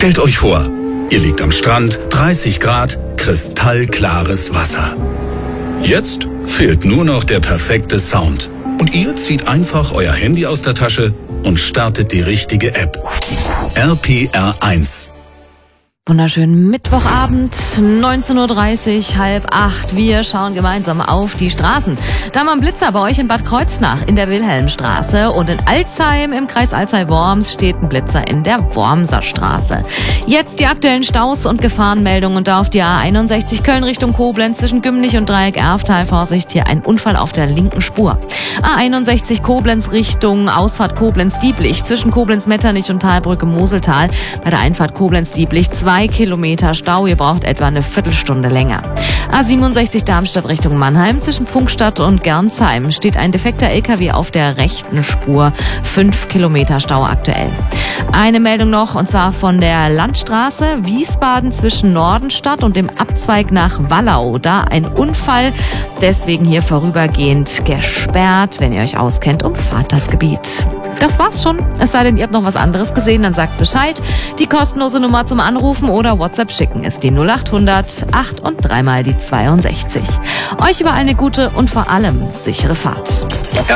Stellt euch vor, ihr liegt am Strand, 30 Grad, kristallklares Wasser. Jetzt fehlt nur noch der perfekte Sound. Und ihr zieht einfach euer Handy aus der Tasche und startet die richtige App. RPR1. Wunderschönen Mittwochabend, 19:30 Uhr, 7:30. Wir schauen gemeinsam auf die Straßen. Da haben wir einen Blitzer bei euch in Bad Kreuznach in der Wilhelmstraße und in Alzheim im Kreis Alzey-Worms steht ein Blitzer in der Wormser Straße. Jetzt die aktuellen Staus und Gefahrenmeldungen und da auf die A61 Köln Richtung Koblenz zwischen Gümlich und Dreieck Erftal. Vorsicht, hier ein Unfall auf der linken Spur. A61 Koblenz Richtung Ausfahrt Koblenz-Dieblich zwischen Koblenz-Metternich und Talbrücke Moseltal. Bei der Einfahrt Koblenz-Dieblich 2 Kilometer Stau, ihr braucht etwa eine Viertelstunde länger. A67 Darmstadt Richtung Mannheim zwischen Pfungstadt und Gernsheim steht ein defekter LKW auf der rechten Spur, 5 Kilometer Stau aktuell. Eine Meldung noch, und zwar von der Landstraße Wiesbaden zwischen Nordenstadt und dem Abzweig nach Wallau. Da ein Unfall, deswegen hier vorübergehend gesperrt. Wenn ihr euch auskennt, umfahrt das Gebiet. Das war's schon. Es sei denn, ihr habt noch was anderes gesehen, dann sagt Bescheid. Die kostenlose Nummer zum Anrufen oder WhatsApp schicken ist die 0800 8 und 3 mal die 62. Euch überall eine gute und vor allem sichere Fahrt.